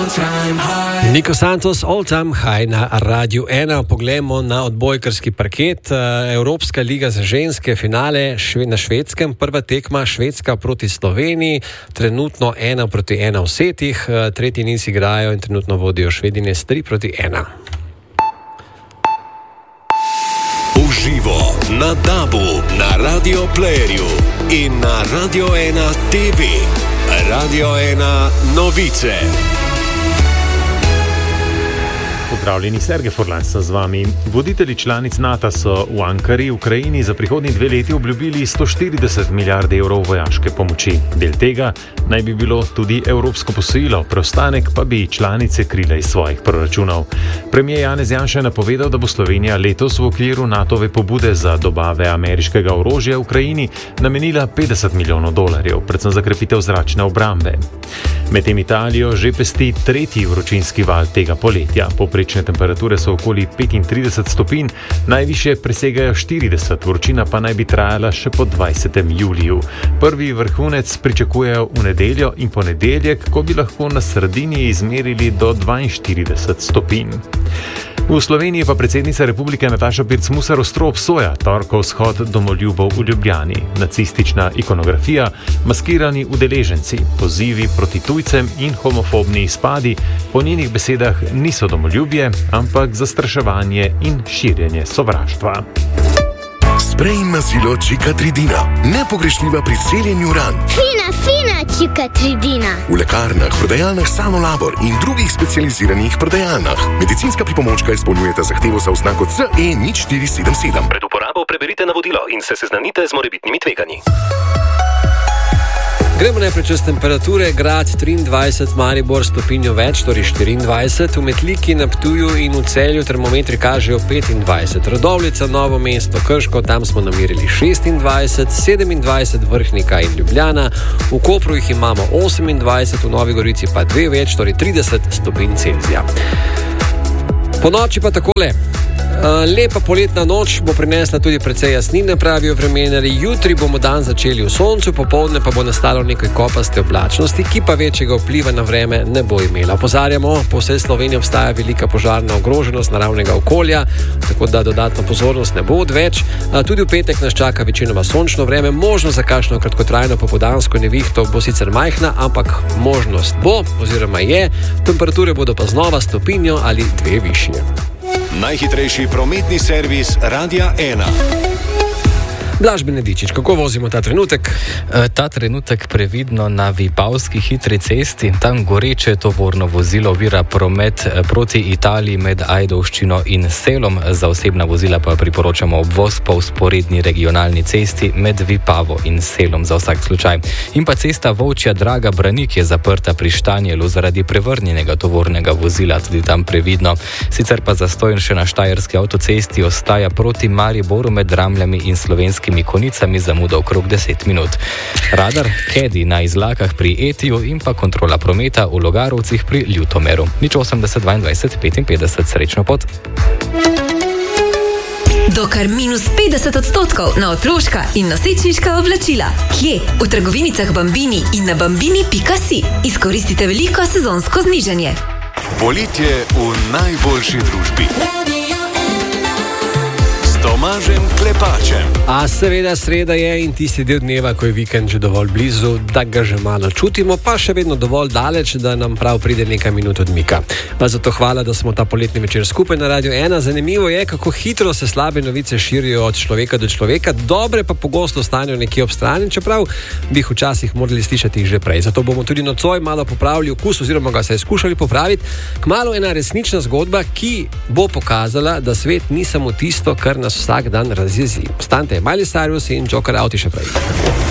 Niko Santos, All Time High na Radiu 1. Poglejmo na odbojkarski parket. Evropska liga za ženske, finale na Švedskem. Prva tekma Švedska proti Sloveniji. Trenutno 1-1 v setih. Tretji niz igrajo in trenutno vodijo Švedine s 3-1. Uživo na DAB-u, na Radio Playerju in na Radio 1 TV. Radio 1 novice. Pozdravljeni, Sergej Furlan z vami. Voditelji članic NATO so v Ankari, Ukrajini, za prihodnji 2 leti obljubili 140 milijard evrov vojaške pomoči. Del tega naj bi bilo tudi evropsko posojilo, preostanek pa bi članice krile iz svojih proračunov. Premijer Janez Janša je napovedal, da bo Slovenija letos v okviru NATove pobude za dobave ameriškega orožja v Ukrajini namenila $50 milijonov, predvsem za krepitev zračne obrambe. Medtem Italijo že pesti tretji vročinski val tega poletja. Povprečne temperature so okoli 35 stopinj, najvišje presegajo 40, vročina pa naj bi trajala še po 20. juliju. Prvi vrhunec pričakujejo v nedeljo in ponedeljek, ko bi lahko na Sardiniji izmerili do 42 stopinj. V Sloveniji pa predsednica republike Nataša Pirc Musar ostro obsoja torkov shod domoljubov v Ljubljani. Nacistična ikonografija, maskirani udeleženci, pozivi proti tujcem in homofobni izpadi po njenih besedah niso domoljubje, ampak zastraševanje in širjenje sovraštva. Sprej mazilo Čikatridina, nepogrešljiva pri celjenju ran. Fina Čikatridina. V lekarnah, prodajalnah Sanolabor in drugih specializiranih prodajalnah. Medicinska pripomočka izpolnjujeta zahtevo za oznako CE0477. Pred uporabo preberite navodilo in se seznanite z morebitnimi tveganji. Gremo najprej čez temperature. Grad 23, Maribor stopinjo več, torej 24, v Metliki, na Ptuju in v Celju termometri kažejo 25. Radovljica, Novo mesto, Krško, tam smo namerili 26, 27 Vrhnika in Ljubljana, v Kopru jih imamo 28, v Novi Gorici pa 2 več, torej 30 stopinj Celzija. Po noči pa takole. Lepa poletna noč bo prinesla tudi precej jasnine, pravijo vremenarji. Jutri bomo dan začeli v soncu, popoldne pa bo nastalo nekaj kopaste oblačnosti, ki pa večjega vpliva na vreme ne bo imela. Opozarjamo, po vsej Sloveniji obstaja velika požarna ogroženost naravnega okolja, tako da dodatno pozornost ne bo odveč. Tudi v petek nas čaka večinoma sončno vreme, možnost za kakšno kratkotrajno popoldansko nevihto bo sicer majhna, ampak možnost bo oziroma je. Temperature bodo pa znova stopinjo ali 2 višje. Najhitrejši prometni servis Radia 1. Blaž Benedičič, kako vozimo ta trenutek? Ta trenutek previdno na Vipavski hitri cesti. Tam goreče tovorno vozilo ovira promet proti Italiji med Ajdovščino in Selom. Za osebna vozila pa priporočamo obvoz po vzporedni regionalni cesti med Vipavo in Selom za vsak slučaj. In pa cesta Volčja Draga Branik je zaprta pri Štanjelu zaradi prevrnjenega tovornega vozila, tudi tam previdno. Sicer pa zastojen še na Štajerski avtocesti ostaja proti Mariboru med Ramljami in Slovenskimi Konicami zamuda okrog 10 minut. Radar Kedi na Izlakah pri Etiju in pa kontrola prometa v Logarovcih pri Ljutomeru. 080 22 55, srečno pot. Do kar -50% na otroška in nosečniška oblačila. Kje? V trgovinicah Bambini in na bambini.si. Izkoristite veliko sezonsko znižanje. Poletje v najboljši družbi. Tomažem Klepačem. A seveda sreda je in tisti del dneva, ko je vikend že dovolj blizu, da ga že malo čutimo, pa še vedno dovolj daleč, da nam prav pride nekaj minut odmika. Pa zato hvala, da smo ta poletni večer skupaj na Radio 1. Zanimivo je, kako hitro se slabe novice širijo od človeka do človeka, dobre pa pogosto ostanejo nekje ob strani, čeprav bi jih včasih morali slišati že prej. Zato bomo tudi nocoj malo popravili okus oziroma ga se skušali popraviti. Kmalu ena resnična zgodba, ki bo pokazala, da svet ni samo tisto, kar nas vsak dan razjezi. Ostanite, Miley Cyrus in Joker Auti še prej.